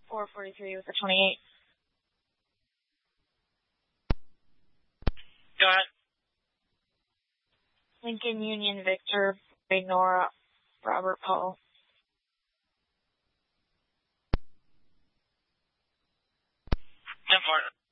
443 with the 28. Go ahead. Lincoln Union Victor, Nora, Robert Paul. 10-4.